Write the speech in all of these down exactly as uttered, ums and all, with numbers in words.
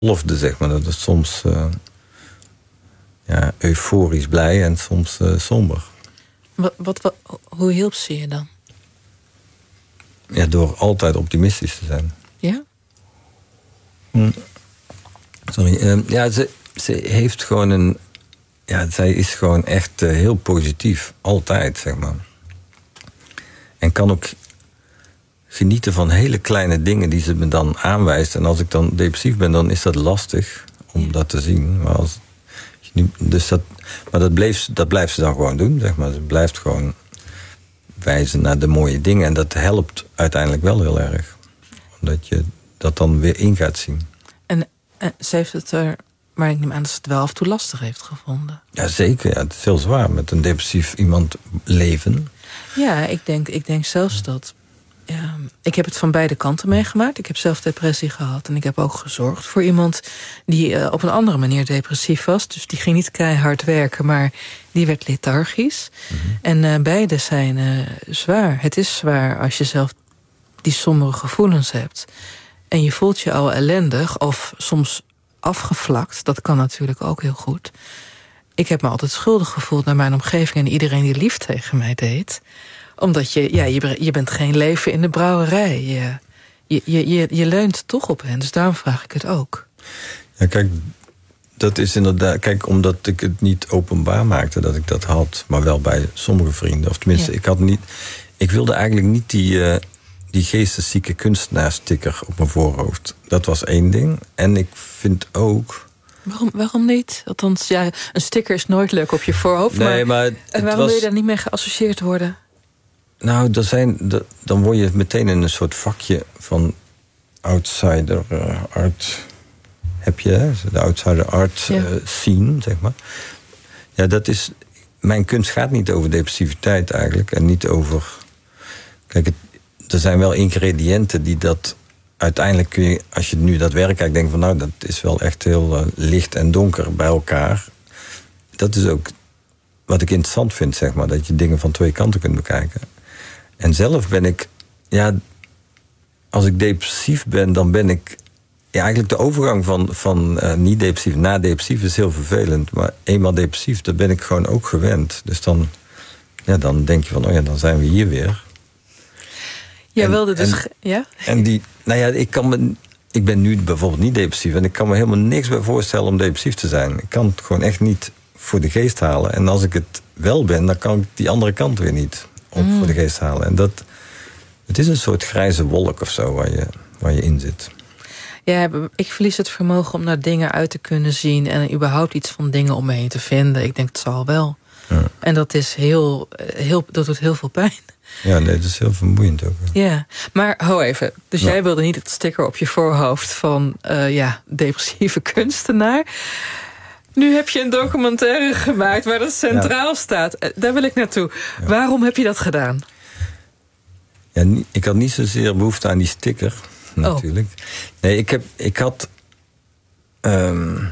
golfde, zeg maar. Dat is soms uh, ja, euforisch blij en soms uh, somber. Wat, wat, wat, hoe hielp ze je dan? Ja, door altijd optimistisch te zijn. Ja? Hm. Sorry. Uh, ja, ze, ze heeft gewoon een... Ja, zij is gewoon echt uh, heel positief. Altijd, zeg maar. En kan ook genieten van hele kleine dingen die ze me dan aanwijst. En als ik dan depressief ben, dan is dat lastig om ja. dat te zien. Maar, als, dus dat, maar dat, bleef, dat blijft ze dan gewoon doen, zeg maar. Ze blijft gewoon wijzen naar de mooie dingen. En dat helpt uiteindelijk wel heel erg. Omdat je dat dan weer in gaat zien. En, en ze heeft het er... Maar ik neem aan dat ze het wel af en toe lastig heeft gevonden. Ja, zeker. Ja, het is heel zwaar met een depressief iemand leven. Ja, ik denk, ik denk zelfs dat... Ja, ik heb het van beide kanten meegemaakt. Ik heb zelf depressie gehad. En ik heb ook gezorgd voor iemand die uh, op een andere manier depressief was. Dus die ging niet keihard werken, maar die werd lethargisch. Mm-hmm. En uh, beide zijn uh, zwaar. Het is zwaar als je zelf die sombere gevoelens hebt. En je voelt je al ellendig of soms afgevlakt. Dat kan natuurlijk ook heel goed. Ik heb me altijd schuldig gevoeld naar mijn omgeving en iedereen die lief tegen mij deed. Omdat je, ja, je, je bent geen leven in de brouwerij. Je, je, je, je, je leunt toch op hen, dus daarom vraag ik het ook. Ja, kijk, dat is inderdaad... Kijk, omdat ik het niet openbaar maakte dat ik dat had, maar wel bij sommige vrienden. Of tenminste, ja. ik had niet... Ik wilde eigenlijk niet die, uh, die geesteszieke kunstenaarssticker op mijn voorhoofd. Dat was één ding. En ik vind ook... Waarom, waarom niet? Althans, ja, een sticker is nooit leuk op je voorhoofd. Nee, maar, maar en waarom was... wil je daar niet mee geassocieerd worden? Nou, er zijn, dan word je meteen in een soort vakje van outsider uh, art. Heb je, hè? De outsider art ja. uh, scene, zeg maar. Ja, dat is... Mijn kunst gaat niet over depressiviteit eigenlijk. En niet over... Kijk, het, er zijn wel ingrediënten die dat... Uiteindelijk kun je, als je nu dat werk kijkt, denkt van... nou, dat is wel echt heel uh, licht en donker bij elkaar. Dat is ook wat ik interessant vind, zeg maar. Dat je dingen van twee kanten kunt bekijken. En zelf ben ik... Ja, als ik depressief ben, dan ben ik... Ja, eigenlijk de overgang van, van uh, niet depressief naar depressief is heel vervelend. Maar eenmaal depressief, dat ben ik gewoon ook gewend. Dus dan, ja, dan denk je van, oh ja, dan zijn we hier weer. Jij wilde dus... En, ja? En die... Nou ja, ik kan me... Ik ben nu bijvoorbeeld niet depressief. En ik kan me helemaal niks bij voorstellen om depressief te zijn. Ik kan het gewoon echt niet voor de geest halen. En als ik het wel ben, dan kan ik die andere kant weer niet op mm. voor de geest halen. En dat... Het is een soort grijze wolk of zo waar je, waar je in zit. Ja, ik verlies het vermogen om naar dingen uit te kunnen zien... en überhaupt iets van dingen om me heen te vinden. Ik denk, het zal wel. Ja. En dat is heel, heel... Dat doet heel veel pijn. Ja, nee, dat is heel vermoeiend ook. Ja, maar hou even. Dus ja. jij wilde niet het sticker op je voorhoofd van... Uh, ja, depressieve kunstenaar. Nu heb je een documentaire gemaakt waar dat centraal ja. staat. Daar wil ik naartoe. Ja. Waarom heb je dat gedaan? Ja, ik had niet zozeer behoefte aan die sticker, natuurlijk. Oh. Nee, ik, heb, ik had... Um,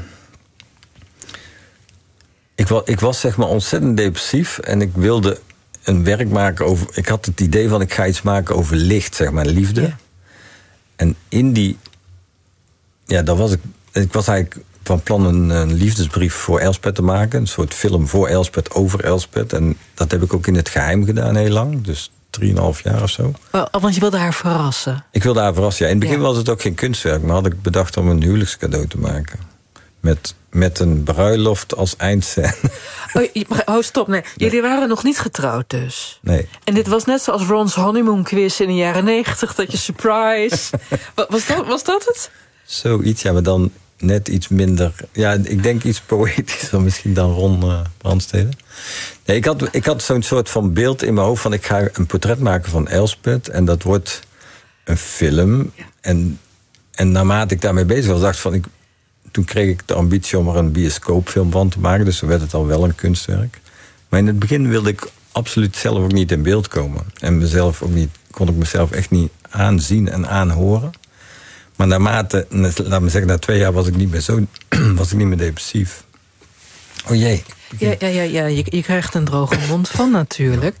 ik, was, ik was zeg maar ontzettend depressief en ik wilde een werk maken over... Ik had het idee van, ik ga iets maken over licht, zeg maar, liefde. Yeah. En in die... Ja, daar was ik... Ik was eigenlijk van plan een, een liefdesbrief voor Elspeth te maken. Een soort film voor Elspeth, over Elspeth. En dat heb ik ook in het geheim gedaan heel lang. Dus drieënhalf jaar of zo. Oh, want je wilde haar verrassen? Ik wilde haar verrassen, ja. In het begin ja. was het ook geen kunstwerk. Maar had ik bedacht om een huwelijkscadeau te maken. Met, met een bruiloft als eindscène. Oh, oh stop, nee. Jullie nee. waren nog niet getrouwd dus? Nee. En dit was net zoals Ron's honeymoon quiz in de jaren negentig. Dat je surprise... was, dat, was dat het? Zoiets, ja, maar dan net iets minder... Ja, ik denk iets poëtischer misschien dan Ron uh, Brandstede. Nee, ik had, ik had zo'n soort van beeld in mijn hoofd van... ik ga een portret maken van Elspeth en dat wordt een film. Ja. En, en naarmate ik daarmee bezig was, dacht ik van... Ik, toen kreeg ik de ambitie om er een bioscoopfilm van te maken. Dus toen werd het al wel een kunstwerk. Maar in het begin wilde ik absoluut zelf ook niet in beeld komen. En mezelf ook niet, kon ik mezelf echt niet aanzien en aanhoren. Maar naarmate, laat me zeggen, na twee jaar was ik niet meer zo, was ik niet meer depressief. Oh jee. Ja, ja, ja, ja. Je, je krijgt een droge mond van natuurlijk.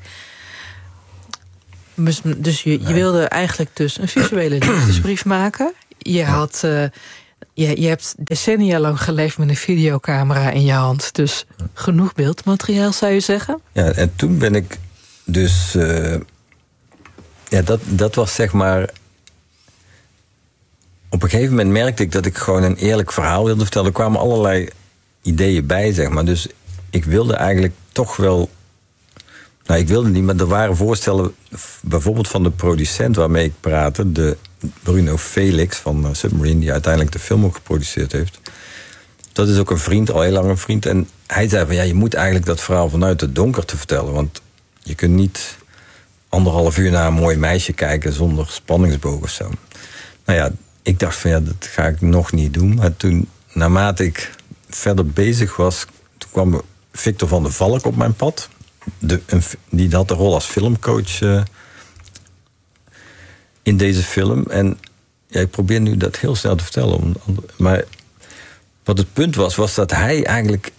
Dus je, je wilde eigenlijk dus een visuele liefdesbrief maken. Je had uh, Je, je hebt decennia lang geleefd met een videocamera in je hand. Dus genoeg beeldmateriaal, zou je zeggen? Ja, en toen ben ik dus... Uh, ja, dat, dat was zeg maar... Op een gegeven moment merkte ik dat ik gewoon een eerlijk verhaal wilde vertellen. Er kwamen allerlei ideeën bij, zeg maar. Dus ik wilde eigenlijk toch wel... Nou, ik wilde niet, maar er waren voorstellen... bijvoorbeeld van de producent waarmee ik praatte... de Bruno Felix van uh, Submarine... die uiteindelijk de film ook geproduceerd heeft. Dat is ook een vriend, al heel lang een vriend. En hij zei van, ja, je moet eigenlijk dat verhaal vanuit het donker te vertellen. Want je kunt niet anderhalf uur naar een mooi meisje kijken... zonder spanningsboog of zo. Nou ja, ik dacht van, ja, dat ga ik nog niet doen. Maar toen, naarmate ik verder bezig was... toen kwam Victor van der Valk op mijn pad... De, een, die had de rol als filmcoach uh, in deze film. En ja, ik probeer nu dat heel snel te vertellen. Maar wat het punt was, was dat hij eigenlijk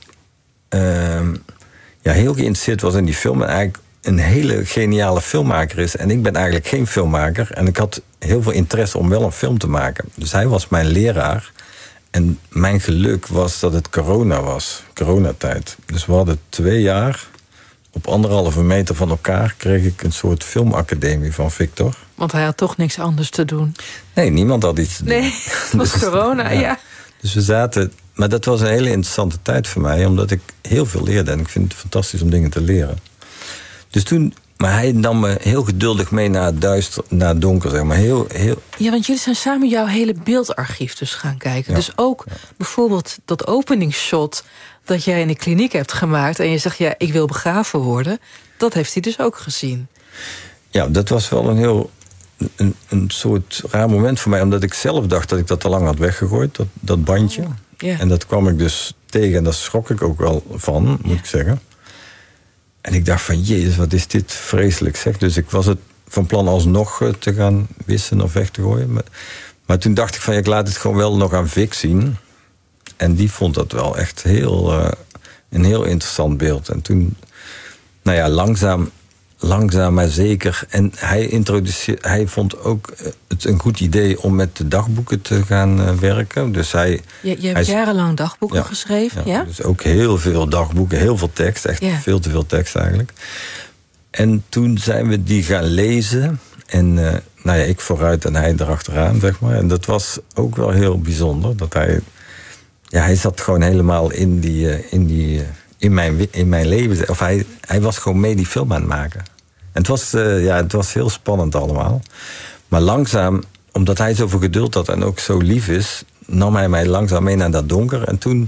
uh, ja, heel geïnteresseerd was in die film. En eigenlijk een hele geniale filmmaker is. En ik ben eigenlijk geen filmmaker. En ik had heel veel interesse om wel een film te maken. Dus hij was mijn leraar. En mijn geluk was dat het corona was. Coronatijd. Dus we hadden twee jaar... Op anderhalve meter van elkaar kreeg ik een soort filmacademie van Victor. Want hij had toch niks anders te doen. Nee, niemand had iets te doen. Nee, het was dus, corona, ja. ja. Dus we zaten... Maar dat was een hele interessante tijd voor mij... omdat ik heel veel leerde. En ik vind het fantastisch om dingen te leren. Dus toen... Maar hij nam me heel geduldig mee naar het duister, naar het donker, zeg maar. Heel, heel... Ja, want jullie zijn samen jouw hele beeldarchief dus gaan kijken. Ja. Dus ook ja. bijvoorbeeld dat openingsshot... dat jij in de kliniek hebt gemaakt... en je zegt, ja, ik wil begraven worden... dat heeft hij dus ook gezien. Ja, dat was wel een heel... een, een soort raar moment voor mij... omdat ik zelf dacht dat ik dat te lang had weggegooid, dat, dat bandje. Oh, yeah. En dat kwam ik dus tegen en daar schrok ik ook wel van, moet yeah. ik zeggen. En ik dacht van, jezus, wat is dit vreselijk, zeg. Dus ik was het van plan alsnog te gaan wissen of weg te gooien. Maar, maar toen dacht ik van, ja, ik laat het gewoon wel nog aan Vic zien... En die vond dat wel echt heel, uh, een heel interessant beeld. En toen, nou ja, langzaam, langzaam maar zeker. En hij, introduceerde, hij vond ook het een goed idee om met de dagboeken te gaan uh, werken. Dus hij, je je hebt hij, jarenlang dagboeken ja, geschreven, ja, ja? Dus ook heel veel dagboeken, heel veel tekst. Echt ja. veel te veel tekst eigenlijk. En toen zijn we die gaan lezen. En uh, nou ja, ik vooruit en hij erachteraan, zeg maar. En dat was ook wel heel bijzonder, dat hij... Ja, hij zat gewoon helemaal in, die, in, die, in, mijn, in mijn leven. Of hij, hij was gewoon mee die film aan het maken. En het was, uh, ja, het was heel spannend allemaal. Maar langzaam, omdat hij zoveel geduld had en ook zo lief is... nam hij mij langzaam mee naar dat donker. En toen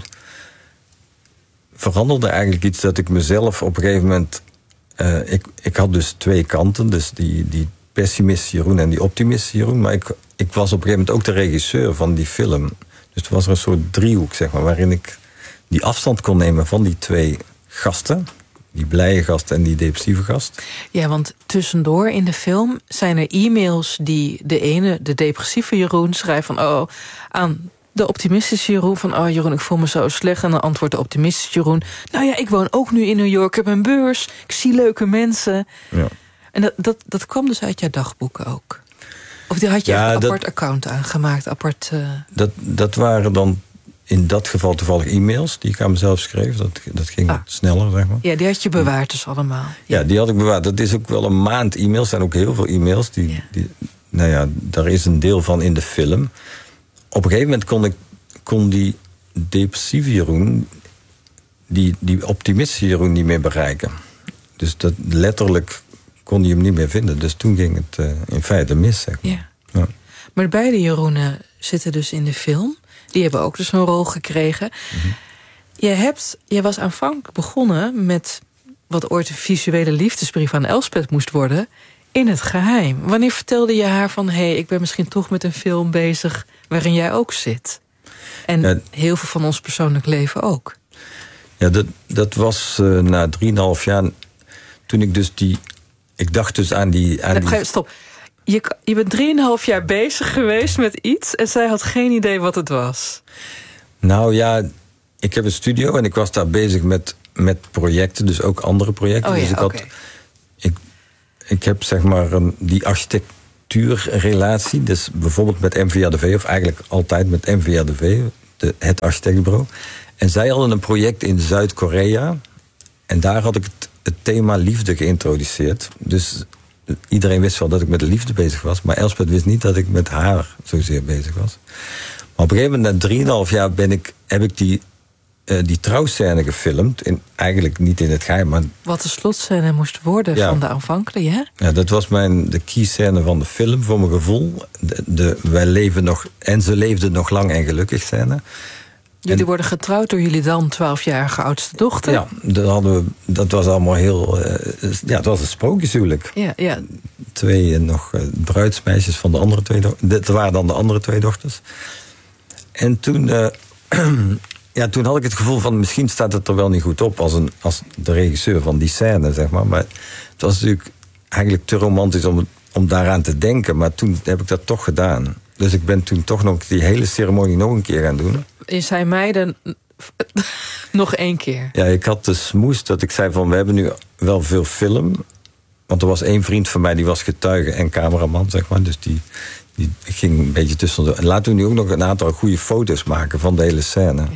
veranderde eigenlijk iets dat ik mezelf op een gegeven moment... Uh, ik, ik had dus twee kanten, dus die, die pessimist Jeroen en die optimist Jeroen. Maar ik, ik was op een gegeven moment ook de regisseur van die film... Dus er was er een soort driehoek, zeg maar, waarin ik die afstand kon nemen van die twee gasten. Die blije gast en die depressieve gast. Ja, want tussendoor in de film zijn er e-mails die de ene, de depressieve Jeroen, schrijft van... oh, aan de optimistische Jeroen van... oh Jeroen, ik voel me zo slecht. En dan antwoordt de optimistische Jeroen... nou ja, ik woon ook nu in New York, ik heb een beurs, ik zie leuke mensen. Ja. En dat, dat, dat kwam dus uit jouw dagboeken ook? Of die had je ja, een apart dat, account aangemaakt? Apart, uh... dat, dat waren dan in dat geval toevallig e-mails die ik aan mezelf schreef. Dat, dat ging ah. wat sneller, zeg maar. Ja, die had je bewaard dus allemaal. Ja. ja, die had ik bewaard. Dat is ook wel een maand e-mails. Er zijn ook heel veel e-mails. Die, ja. die, nou ja, daar is een deel van in de film. Op een gegeven moment kon, ik, kon die depressieve Jeroen... die, die optimistische Jeroen niet meer bereiken. Dus dat letterlijk... kon je hem niet meer vinden. Dus toen ging het uh, in feite mis, zeg maar. Ja. Ja. Maar beide Jeroenen zitten dus in de film. Die hebben ook dus een rol gekregen. Mm-hmm. Je hebt, jij was aanvankelijk begonnen met... wat ooit een visuele liefdesbrief aan Elspeth moest worden... in het geheim. Wanneer vertelde je haar van... hé, hey, ik ben misschien toch met een film bezig... waarin jij ook zit? En ja, heel veel van ons persoonlijk leven ook. Ja, dat, dat was uh, na drieënhalf jaar... toen ik dus die... Ik dacht dus aan die... Aan die... Stop. Je, je bent drieënhalf jaar bezig geweest met iets... en zij had geen idee wat het was. Nou ja, ik heb een studio en ik was daar bezig met, met projecten. Dus ook andere projecten. Oh ja, dus ik, okay. had, ik, ik heb zeg maar um, die architectuur architectuurrelatie. Dus bijvoorbeeld met M V R D V, of eigenlijk altijd met M V R D V, de, het architectenbureau. En zij hadden een project in Zuid-Korea. En daar had ik het, het thema liefde geïntroduceerd. Dus iedereen wist wel dat ik met de liefde bezig was. Maar Elspeth wist niet dat ik met haar zozeer bezig was. Maar op een gegeven moment, na drieënhalf jaar, ben ik, heb ik die, uh, die trouwscène gefilmd. In, eigenlijk niet in het geheim, maar... Wat de slotscène moest worden ja. van de aanvankelijke, hè? Ja, dat was mijn, de keyscène van de film, voor mijn gevoel. De, de, wij leven nog, en ze leefden nog lang en gelukkig scène. Jullie en, worden getrouwd door jullie dan twaalfjarige oudste dochter? Ja, dat, hadden we, dat was allemaal heel... Uh, ja, het was een sprookjeshuwelijk. Ja, ja. Twee uh, nog uh, bruidsmeisjes van de andere twee dochters. Dat waren dan de andere twee dochters. En toen, uh, ja, toen had ik het gevoel van... misschien staat het er wel niet goed op als, een, als de regisseur van die scène, zeg maar. Maar het was natuurlijk eigenlijk te romantisch om, om daaraan te denken. Maar toen heb ik dat toch gedaan. Dus ik ben toen toch nog die hele ceremonie nog een keer gaan doen. Je zei mij dan nog één keer. Ja, ik had de smoes dat ik zei van... we hebben nu wel veel film. Want er was één vriend van mij, die was getuige en cameraman, zeg maar. Dus die, die ging een beetje tussen. En laten we nu ook nog een aantal goede foto's maken van de hele scène. Ja.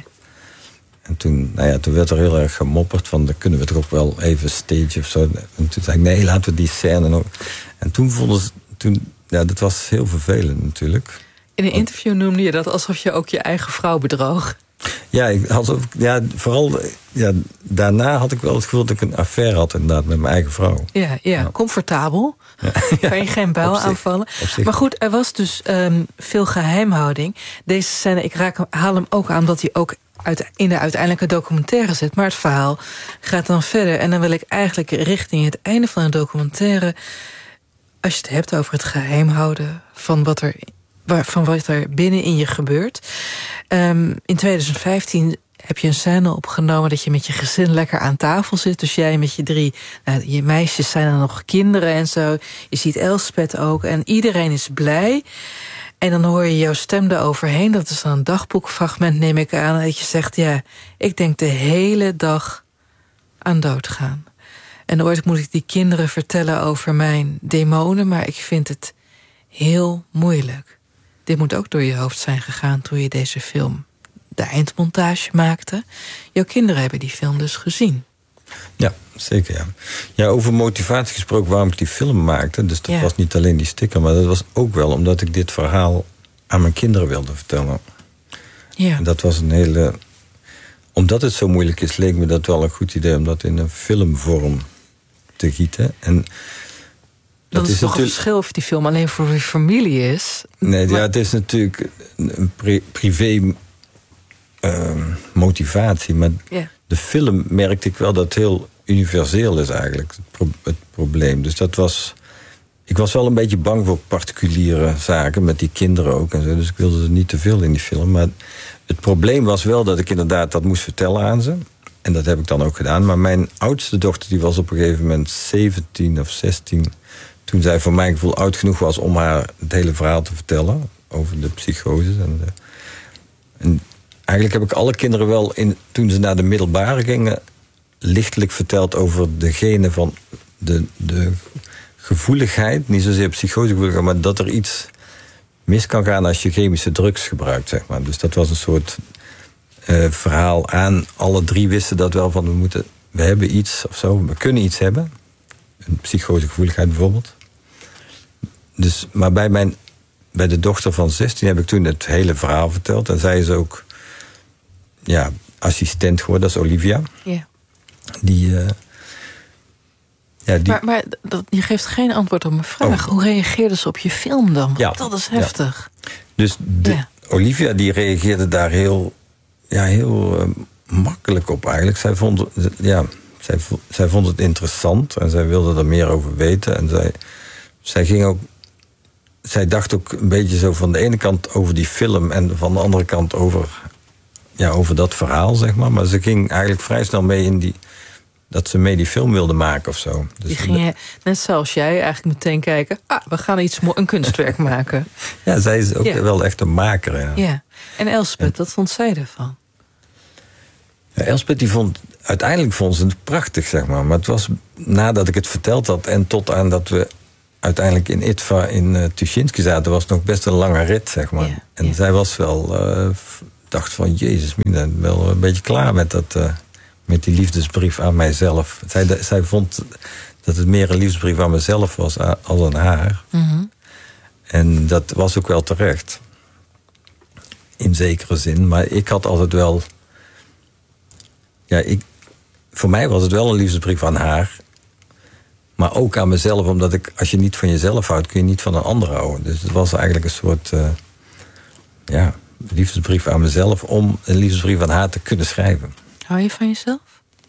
En toen, nou ja, toen werd er heel erg gemopperd van... dan kunnen we toch ook wel even stage of zo. En toen zei ik, nee, laten we die scène nog... En toen vonden ze... Toen, ja, dat was heel vervelend natuurlijk. In een interview noemde je dat alsof je ook je eigen vrouw bedroog. Ja, ik had, ja vooral ja, daarna had ik wel het gevoel dat ik een affaire had inderdaad met mijn eigen vrouw. Ja, ja, ja. Comfortabel. Ja. Kan je geen buil op zich, aanvallen. op zich. Maar goed, er was dus um, veel geheimhouding. Deze scène, ik raak hem, haal hem ook aan dat hij ook uit, in de uiteindelijke documentaire zit. Maar het verhaal gaat dan verder. En dan wil ik eigenlijk richting het einde van een documentaire... als je het hebt over het geheimhouden van wat er... van wat er binnen in je gebeurt. Um, in twintig vijftien heb je een scène opgenomen... dat je met je gezin lekker aan tafel zit. Dus jij met je drie... Nou, je meisjes zijn er nog kinderen en zo. Je ziet Elspeth ook. En iedereen is blij. En dan hoor je jouw stem eroverheen. Dat is dan een dagboekfragment, neem ik aan. Dat je zegt, ja, ik denk de hele dag aan doodgaan. En ooit moet ik die kinderen vertellen over mijn demonen... maar ik vind het heel moeilijk. Dit moet ook door je hoofd zijn gegaan toen je deze film... de eindmontage maakte. Jouw kinderen hebben die film dus gezien. Ja, zeker, ja. Ja, over motivatie gesproken waarom ik die film maakte... dus dat ja. was niet alleen die sticker... maar dat was ook wel omdat ik dit verhaal aan mijn kinderen wilde vertellen. Ja. En dat was een hele... Omdat het zo moeilijk is, leek me dat wel een goed idee... om dat in een filmvorm te gieten. En... Dat, dat is toch natuurlijk... een verschil of die film alleen voor je familie is? Nee, maar... ja, het is natuurlijk een pri privé uh, motivatie. Maar yeah. de film merkte ik wel dat het heel universeel is eigenlijk. Het, pro het probleem. Dus dat was... Ik was wel een beetje bang voor particuliere zaken. Met die kinderen ook en zo. Dus ik wilde er niet te veel in die film. Maar het probleem was wel dat ik inderdaad dat moest vertellen aan ze. En dat heb ik dan ook gedaan. Maar mijn oudste dochter die was op een gegeven moment zeventien of zestien... toen zij voor mijn gevoel oud genoeg was om haar het hele verhaal te vertellen... over de psychoses. En, de, en eigenlijk heb ik alle kinderen wel, in, toen ze naar de middelbare gingen... lichtelijk verteld over degene van de, de gevoeligheid... niet zozeer psychose, maar dat er iets mis kan gaan... als je chemische drugs gebruikt, zeg maar. Dus dat was een soort uh, verhaal aan. Alle drie wisten dat wel van, we moeten... we hebben iets of zo, we kunnen iets hebben... een psychosegevoeligheid bijvoorbeeld. Dus, maar bij, mijn, bij de dochter van zestien heb ik toen het hele verhaal verteld. En zij is ook ja, assistent geworden, dat is Olivia. Yeah. Die, uh, ja, die... Maar, maar dat, je geeft geen antwoord op mijn vraag. Oh. Hoe reageerde ze op je film dan? Ja, dat is heftig. Ja. Dus de, ja. Olivia die reageerde daar heel, ja, heel uh, makkelijk op eigenlijk. Zij vond, ja, zij, zij vond het interessant en zij wilde er meer over weten. En zij, zij ging ook... Zij dacht ook een beetje zo van de ene kant over die film... en van de andere kant over, ja, over dat verhaal, zeg maar. Maar ze ging eigenlijk vrij snel mee in die... dat ze mee die film wilde maken of zo. Dus die ging je, net zoals jij, eigenlijk meteen kijken... ah, we gaan iets een kunstwerk maken. Ja, zij is ook ja. wel echt een maker. Ja. Ja. En Elspeth, en, wat vond zij ervan? Ja, Elspeth, die vond... Uiteindelijk vond ze het prachtig, zeg maar. Maar het was nadat ik het verteld had... en tot aan dat we uiteindelijk in Itva in uh, Tuschinski zaten, was het nog best een lange rit, zeg maar. Ja, en ja. zij was wel, uh, dacht van, jezus, ik ben wel een beetje klaar met, dat, uh, met die liefdesbrief aan mijzelf. Zij, zij vond dat het meer een liefdesbrief aan mezelf was als aan haar. Mm-hmm. En dat was ook wel terecht. In zekere zin. Maar ik had altijd wel... Ja, ik, voor mij was het wel een liefdesbrief aan haar. Maar ook aan mezelf. Omdat ik, als je niet van jezelf houdt, kun je niet van een ander houden. Dus het was eigenlijk een soort... Uh, ja, liefdesbrief aan mezelf. Om een liefdesbrief aan haar te kunnen schrijven. Hou je van jezelf?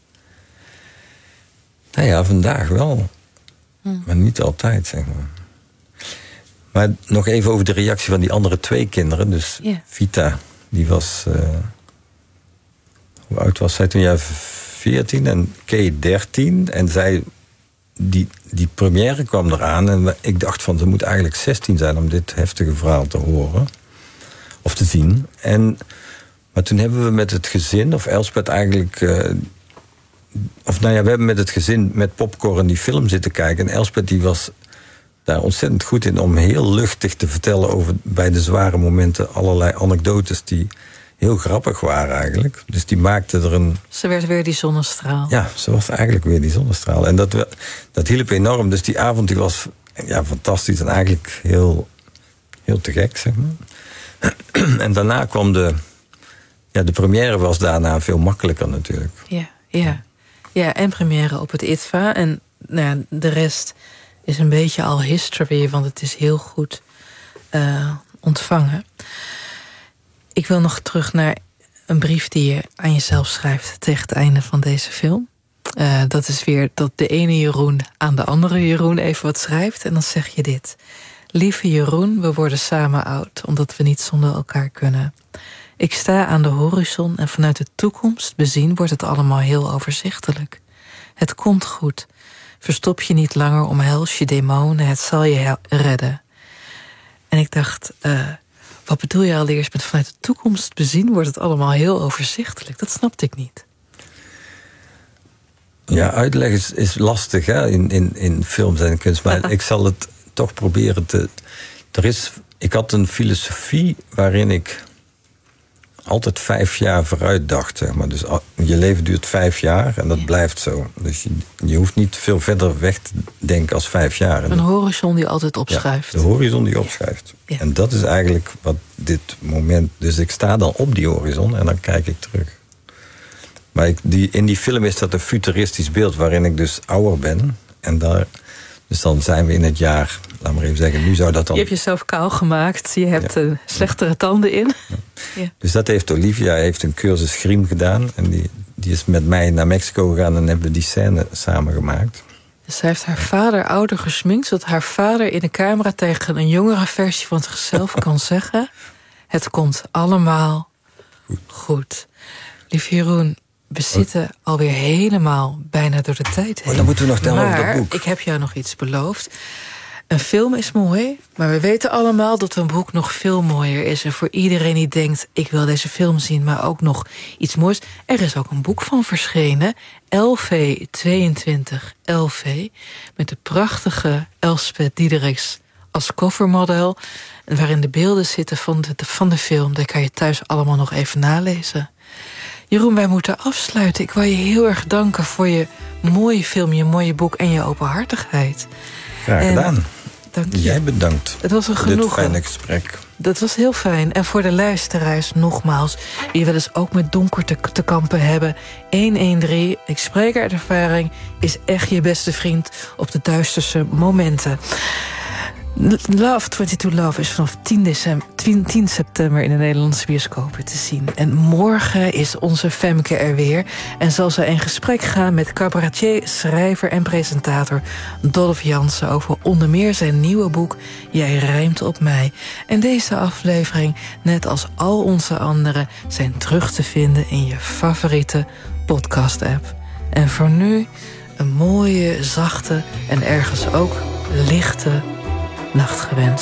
Nou ja, vandaag wel. Hm. Maar niet altijd, zeg maar. Maar nog even over de reactie van die andere twee kinderen. Dus yeah. Vita, die was... Uh, hoe oud was zij toen? Ja, veertien en Kay dertien. En zij, die, die première kwam eraan. En ik dacht van, ze moet eigenlijk zestien zijn om dit heftige verhaal te horen. Of te zien. En, maar toen hebben we met het gezin, of Elspeth eigenlijk... Uh, of nou ja, we hebben met het gezin, met popcorn die film zitten kijken. En Elspeth die was... daar ontzettend goed in om heel luchtig te vertellen over bij de zware momenten allerlei anekdotes die heel grappig waren eigenlijk. Dus die maakte er een... Ze werd weer die zonnestraal. Ja, ze was eigenlijk weer die zonnestraal. En dat, dat hielp enorm. Dus die avond die was ja, fantastisch en eigenlijk heel, heel te gek, zeg maar. En daarna kwam de... Ja, de première was daarna veel makkelijker natuurlijk. Ja, ja. Ja, en première op het Itva. En nou ja, de rest... is een beetje al history, want het is heel goed uh, ontvangen. Ik wil nog terug naar een brief die je aan jezelf schrijft tegen het einde van deze film. Uh, dat is weer dat de ene Jeroen aan de andere Jeroen even wat schrijft. En dan zeg je dit. Lieve Jeroen, we worden samen oud, omdat we niet zonder elkaar kunnen. Ik sta aan de horizon en vanuit de toekomst bezien wordt het allemaal heel overzichtelijk. Het komt goed. Verstop je niet langer, omhels je demonen, het zal je redden. En ik dacht, uh, wat bedoel je allereerst met vanuit de toekomst bezien wordt het allemaal heel overzichtelijk? Dat snapte ik niet. Ja, uitleg is, is lastig hè? In, in, in films en kunst, maar ik zal het toch proberen te... Er is, ik had een filosofie waarin ik altijd vijf jaar vooruit dacht. Zeg maar. Dus je leven duurt vijf jaar en dat ja. blijft zo. Dus je, je hoeft niet veel verder weg te denken als vijf jaar. En een horizon die altijd opschuift. Ja, de horizon die opschuift. Ja. Ja. En dat is eigenlijk wat dit moment... Dus ik sta dan op die horizon en dan kijk ik terug. Maar ik, die, in die film is dat een futuristisch beeld waarin ik dus ouder ben. En daar... Dus dan zijn we in het jaar, laat maar even zeggen, nu zou dat dan... Je hebt jezelf kaal gemaakt, je hebt ja. slechtere tanden in. Ja. Ja. Dus dat heeft Olivia, heeft een cursus Griem gedaan. En die, die is met mij naar Mexico gegaan en hebben we die scène samen gemaakt. Dus zij heeft haar vader ouder gesminkt, zodat haar vader in de camera tegen een jongere versie van zichzelf kan zeggen... Het komt allemaal goed. goed. Lieve Jeroen... We zitten oh. alweer helemaal bijna door de tijd heen. Oh, dan moeten we nog tellen maar, over dat boek. Ik heb jou nog iets beloofd. Een film is mooi, maar we weten allemaal dat een boek nog veel mooier is. En voor iedereen die denkt, ik wil deze film zien, maar ook nog iets moois. Er is ook een boek van verschenen. L V tweeëntwintig L V. Met de prachtige Elspeth Diedericks als covermodel. Waarin de beelden zitten van de, van de film. Dat kan je thuis allemaal nog even nalezen. Jeroen, wij moeten afsluiten. Ik wil je heel erg danken voor je mooie film, je mooie boek en je openhartigheid. Graag gedaan. Dank je. Jij bedankt. Het was een genoegen. Dit fijne gesprek. Dat was heel fijn. En voor de luisteraars nogmaals, die wel eens ook met donker te, te kampen hebben. honderddertien, ik spreek uit ervaring, is echt je beste vriend op de duisterste momenten. Love, tweeëntwintig Love is vanaf tien, december, tien september in de Nederlandse bioscopen te zien. En morgen is onze Femke er weer. En zal ze in gesprek gaan met cabaretier, schrijver en presentator Dolph Jansen over onder meer zijn nieuwe boek Jij rijmt op mij. En deze aflevering, net als al onze andere, zijn terug te vinden in je favoriete podcast-app. En voor nu een mooie, zachte en ergens ook lichte nacht gewenst.